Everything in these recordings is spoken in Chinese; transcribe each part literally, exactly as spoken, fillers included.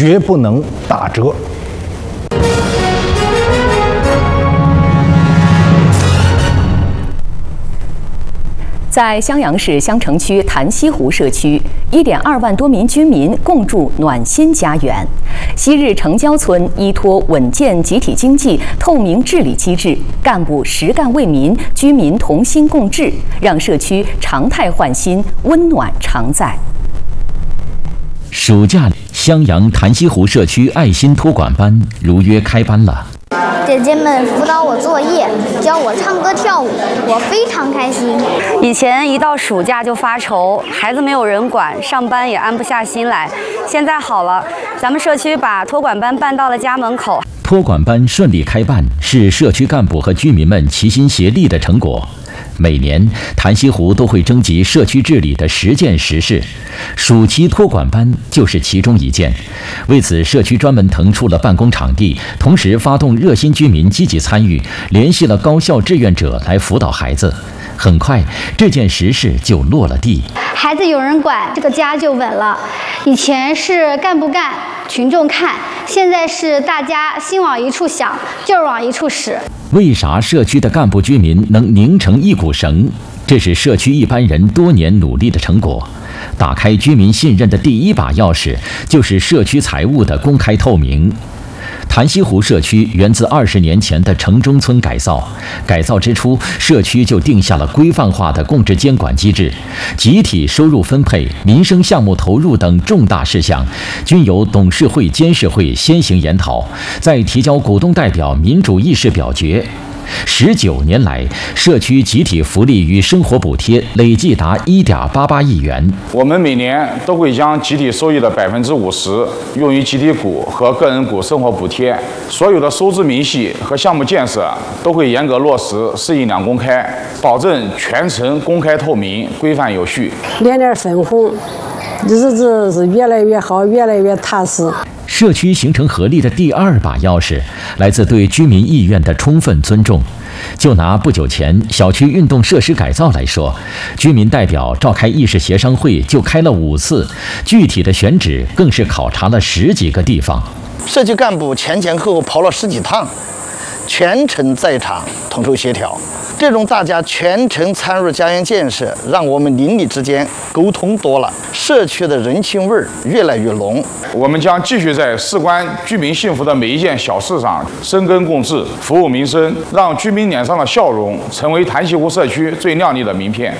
绝不能打折。 在襄阳市襄城区潭西湖社区，一点二万多名居民共筑暖心家园。昔日城郊村依托稳健集体经济、透明治理机制，干部实干为民，居民同心共治，让社区常态换新，温暖常在。 暑假，襄阳潭西湖社区爱心托管班如约开班了。 姐姐们辅导我作业，教我唱歌跳舞，我非常开心。 以前一到暑假就发愁，孩子没有人管，上班也安不下心来。现在好了，咱们社区把托管班办到了家门口。 托管班顺利开办，是社区干部和居民们齐心协力的成果。每年，潭西湖都会征集社区治理的十件实事，暑期托管班就是其中一件。为此，社区专门腾出了办公场地，同时发动热心居民积极参与，联系了高校志愿者来辅导孩子。很快，这件实事就落了地。 孩子有人管，这个家就稳了。以前是干部干，群众看，现在是大家心往一处想，劲儿往一处使。 为啥社区的干部居民能拧成一股绳？这是社区一般人多年努力的成果。打开居民信任的第一把钥匙，就是社区财务的公开透明。潭西湖社区源自二十年前的城中村改造，改造之初，社区就定下了规范化的共治监管机制，集体收入分配、民生项目投入等重大事项，均由董事会、监事会先行研讨，再提交股东代表民主议事表决。十九年来，社区集体福利与生活补贴累计达一点八八亿元。 我们每年都会将集体收益的百分之五十用于集体股和个人股生活补贴，所有的收支明细和项目建设都会严格落实市印两公开，保证全程公开透明、规范有序。 连点分红，日子是越来越好，越来越踏实。 社区形成合力的第二把钥匙，来自对居民意愿的充分尊重。就拿不久前小区运动设施改造来说，居民代表召开议事协商会就开了五次，具体的选址更是考察了十几个地方。 社区干部前前后后跑了十几趟，全程在场统筹协调。这种大家全程参入家园建设，让我们邻里之间沟通多了，社区的人情味儿越来越浓。 我们将继续在事关居民幸福的每一件小事上深耕共治，服务民生，让居民脸上的笑容成为潭西湖社区最亮丽的名片。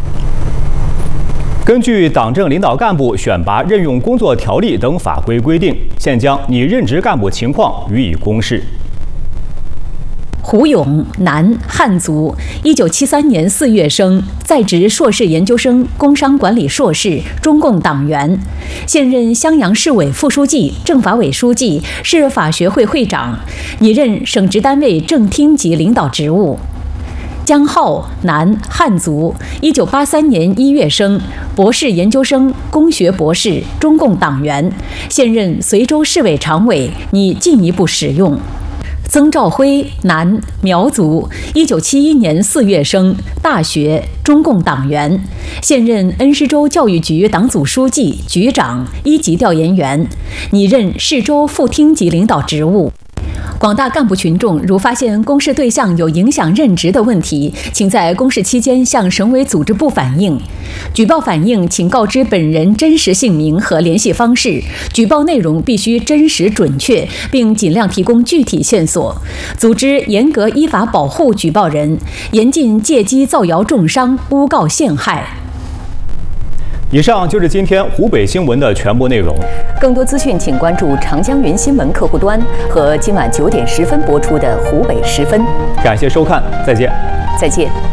根据党政领导干部选拔任用工作条例等法规规定，现将拟任职干部情况予以公示。 胡勇，男，汉族，一九七三年四月生，在职硕士研究生，工商管理硕士，中共党员，现任襄阳市委副书记、政法委书记、市法学会会长，拟任省直单位正厅级领导职务。江浩，男，汉族，一九八三年一月生，博士研究生，工学博士，中共党员，现任随州市委常委，拟进一步使用。曾兆辉，男，苗族，一九七一年四月生，大学，中共党员，现任恩施州教育局党组书记、局长、一级调研员，拟任市州副厅级领导职务。广大干部群众如发现公示对象有影响任职的问题，请在公示期间向省委组织部反映。举报反映请告知本人真实姓名和联系方式，举报内容必须真实准确，并尽量提供具体线索。组织严格依法保护举报人，严禁借机造谣重伤、诬告陷害。 以上就是今天湖北新闻的全部内容。 更多资讯，请关注长江云新闻客户端和今晚九点十分播出的湖北十分。 感谢收看，再见。 再见。